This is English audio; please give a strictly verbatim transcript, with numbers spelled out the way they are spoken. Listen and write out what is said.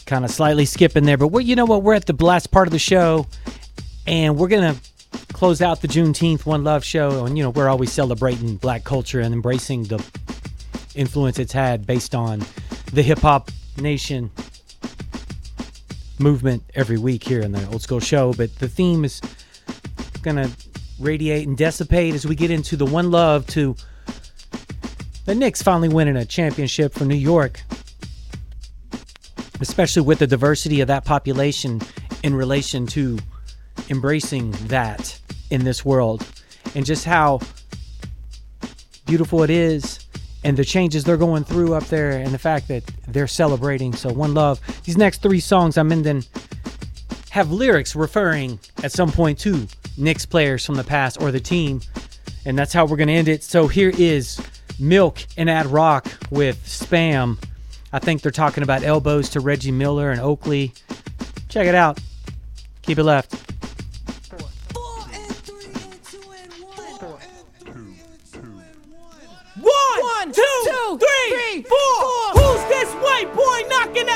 kind of slightly skipping there, but we're, you know what, we're at the last part of the show, and we're going to close out the Juneteenth One Love show, and you know, we're always celebrating black culture and embracing the influence it's had based on the hip-hop nation movement every week here in the Old School Show. But the theme is going to radiate and dissipate as we get into the One Love to the Knicks finally winning a championship for New York, especially with the diversity of that population in relation to embracing that in this world, and just how beautiful it is, and the changes they're going through up there, and the fact that they're celebrating. So One Love. These next three songs I'm in then have lyrics referring at some point to Knicks players from the past or the team, and that's how we're going to end it. So here is Milk and Ad Rock with Spam. I think they're talking about elbows to Reggie Miller and Oakley. Check it out. Keep it left. One, two, three, four. Who's this white boy knocking at